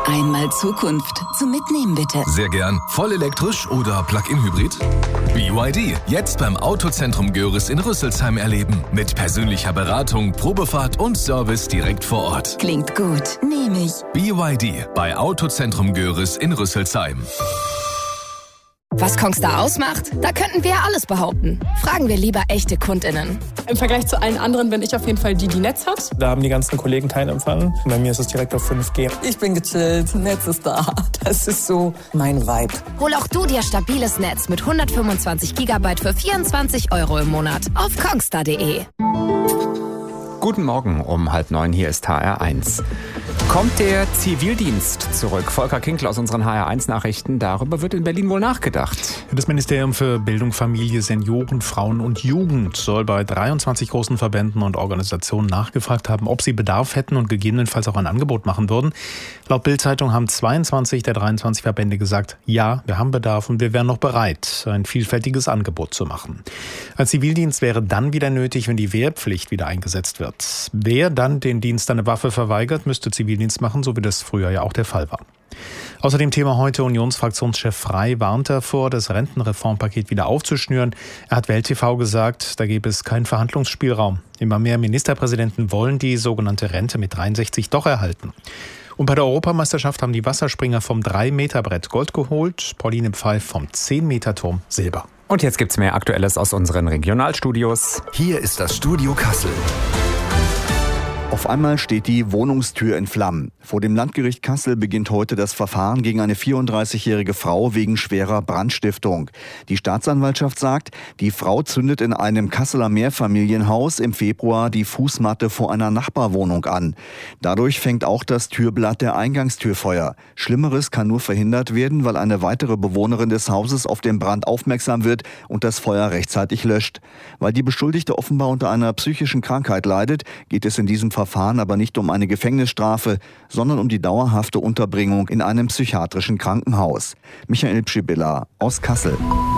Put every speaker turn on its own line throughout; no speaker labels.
Einmal Zukunft zum Mitnehmen, bitte.
Sehr gern. Voll elektrisch oder Plug-in-Hybrid? BYD. Jetzt beim Autozentrum Görres in Rüsselsheim erleben. Mit persönlicher Beratung, Probefahrt und Service direkt vor Ort.
Klingt gut. Nehme ich.
BYD. Bei Autozentrum Görres in Rüsselsheim.
Was Kongstar ausmacht? Da könnten wir ja alles behaupten. Fragen wir lieber echte KundInnen.
Im Vergleich zu allen anderen bin ich auf jeden Fall die Netz hat.
Da haben die ganzen Kollegen keinen Empfang. Bei mir ist es direkt auf 5G.
Ich bin gechillt, Netz ist da. Das ist so mein Vibe.
Hol auch du dir stabiles Netz mit 125 GB für 24 € im Monat auf kongstar.de.
Guten Morgen um 8:30, hier ist HR1. Kommt der Zivildienst zurück? Volker Kinkl aus unseren HR1-Nachrichten. Darüber wird in Berlin wohl nachgedacht.
Das Ministerium für Bildung, Familie, Senioren, Frauen und Jugend soll bei 23 großen Verbänden und Organisationen nachgefragt haben, ob sie Bedarf hätten und gegebenenfalls auch ein Angebot machen würden. Laut Bild-Zeitung haben 22 der 23 Verbände gesagt, ja, wir haben Bedarf und wir wären noch bereit, ein vielfältiges Angebot zu machen. Ein Zivildienst wäre dann wieder nötig, wenn die Wehrpflicht wieder eingesetzt wird. Wer dann den Dienst eine Waffe verweigert, müsste Zivildienst machen, so wie das früher ja auch der Fall war. Außerdem Thema heute: Unionsfraktionschef Frey warnt davor, das Rentenreformpaket wieder aufzuschnüren. Er hat Welt TV gesagt, da gäbe es keinen Verhandlungsspielraum. Immer mehr Ministerpräsidenten wollen die sogenannte Rente mit 63 doch erhalten. Und bei der Europameisterschaft haben die Wasserspringer vom 3-Meter-Brett Gold geholt, Pauline Pfeif vom 10-Meter-Turm Silber.
Und jetzt gibt's mehr Aktuelles aus unseren Regionalstudios.
Hier ist das Studio Kassel.
Auf einmal steht die Wohnungstür in Flammen. Vor dem Landgericht Kassel beginnt heute das Verfahren gegen eine 34-jährige Frau wegen schwerer Brandstiftung. Die Staatsanwaltschaft sagt, die Frau zündet in einem Kasseler Mehrfamilienhaus im Februar die Fußmatte vor einer Nachbarwohnung an. Dadurch fängt auch das Türblatt der Eingangstür Feuer. Schlimmeres kann nur verhindert werden, weil eine weitere Bewohnerin des Hauses auf den Brand aufmerksam wird und das Feuer rechtzeitig löscht. Weil die Beschuldigte offenbar unter einer psychischen Krankheit leidet, geht es in diesem Verfahren aber nicht um eine Gefängnisstrafe, sondern um die dauerhafte Unterbringung in einem psychiatrischen Krankenhaus. Michael Pschibilla aus Kassel.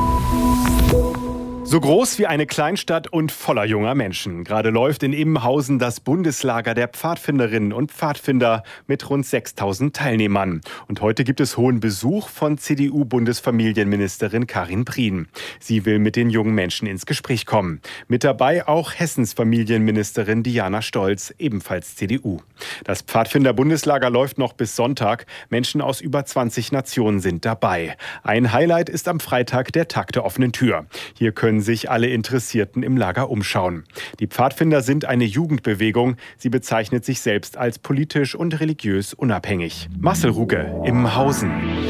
So groß wie eine Kleinstadt und voller junger Menschen. Gerade läuft in Immenhausen das Bundeslager der Pfadfinderinnen und Pfadfinder mit rund 6.000 Teilnehmern. Und heute gibt es hohen Besuch von CDU-Bundesfamilienministerin Karin Prien. Sie will mit den jungen Menschen ins Gespräch kommen. Mit dabei auch Hessens Familienministerin Diana Stolz, ebenfalls CDU. Das Pfadfinder-Bundeslager läuft noch bis Sonntag. Menschen aus über 20 Nationen sind dabei. Ein Highlight ist am Freitag der Tag der offenen Tür. Hier können sich alle Interessierten im Lager umschauen. Die Pfadfinder sind eine Jugendbewegung. Sie bezeichnet sich selbst als politisch und religiös unabhängig. Marcel Ruge, Immenhausen.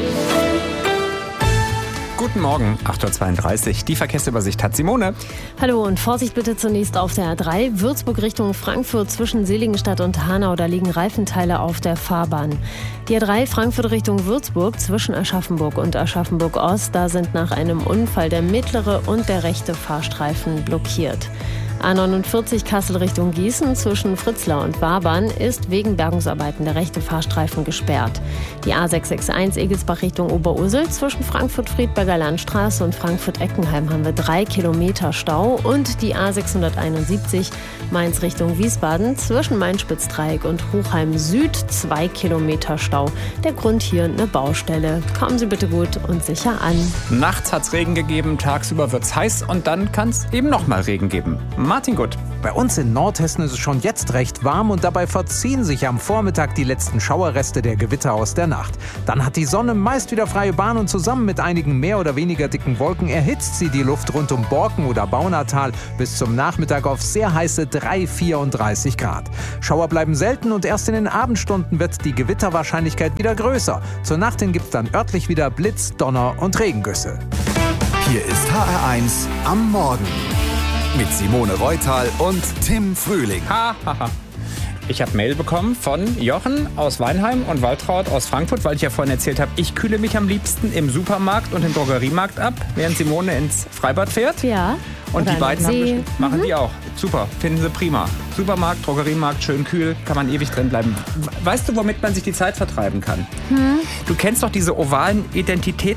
Guten Morgen, 8:32 Uhr. Die Verkehrsübersicht hat Simone.
Hallo und Vorsicht bitte zunächst auf der A3. Würzburg Richtung Frankfurt zwischen Seligenstadt und Hanau. Da liegen Reifenteile auf der Fahrbahn. Die A3 Frankfurt Richtung Würzburg zwischen Aschaffenburg und Aschaffenburg-Ost. Da sind nach einem Unfall der mittlere und der rechte Fahrstreifen blockiert. A49 Kassel Richtung Gießen zwischen Fritzlar und Wabern ist wegen Bergungsarbeiten der rechte Fahrstreifen gesperrt. Die A661 Egelsbach Richtung Oberursel zwischen Frankfurt-Friedberger Landstraße und Frankfurt-Eckenheim haben wir 3 Kilometer Stau. Und die A671 Mainz Richtung Wiesbaden zwischen Main-Spitz-Dreieck und Hochheim Süd 2 Kilometer Stau. Der Grund hier eine Baustelle. Kommen Sie bitte gut und sicher an.
Nachts hat's Regen gegeben, tagsüber wird's heiß und dann kann's eben nochmal Regen geben. Martin Gutt.
Bei uns in Nordhessen ist es schon jetzt recht warm und dabei verziehen sich am Vormittag die letzten Schauerreste der Gewitter aus der Nacht. Dann hat die Sonne meist wieder freie Bahn und zusammen mit einigen mehr oder weniger dicken Wolken erhitzt sie die Luft rund um Borken oder Baunatal bis zum Nachmittag auf sehr heiße 34 Grad. Schauer bleiben selten und erst in den Abendstunden wird die Gewitterwahrscheinlichkeit wieder größer. Zur Nacht hin gibt's dann örtlich wieder Blitz, Donner und Regengüsse.
Hier ist HR1 am Morgen. Mit Simone Reutal und Tim Frühling.
Ich habe Mail bekommen von Jochen aus Weinheim und Waltraud aus Frankfurt, weil ich ja vorhin erzählt habe, ich kühle mich am liebsten im Supermarkt und im Drogeriemarkt ab, während Simone ins Freibad fährt.
Ja.
Und die beiden machen die auch. Super, finden sie prima. Supermarkt, Drogeriemarkt, schön kühl, kann man ewig drin bleiben. Weißt du, womit man sich die Zeit vertreiben kann? Du kennst doch diese ovalen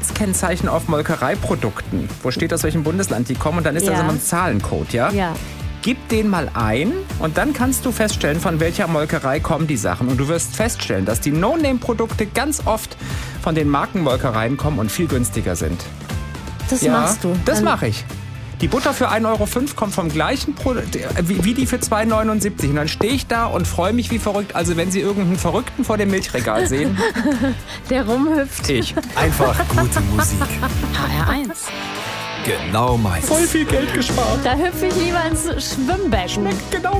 Identitätskennzeichen auf Molkereiprodukten. Wo steht, aus welchem Bundesland die kommen und dann ist da so ein Zahlencode, ja?
Ja.
Gib den mal ein und dann kannst du feststellen, von welcher Molkerei kommen die Sachen. Und du wirst feststellen, dass die No-Name-Produkte ganz oft von den Markenmolkereien kommen und viel günstiger sind.
Das machst du?
Das mache ich. Die Butter für 1,05 € kommt vom gleichen Produkt wie die für 2,79 €. Und dann stehe ich da und freue mich wie verrückt. Also wenn Sie irgendeinen Verrückten vor dem Milchregal sehen.
Der rumhüpft.
Ich.
Einfach gute Musik.
HR1.
Genau meins.
Voll viel Geld gespart.
Da hüpfe ich lieber ins Schwimmbecken.
Schmeckt genau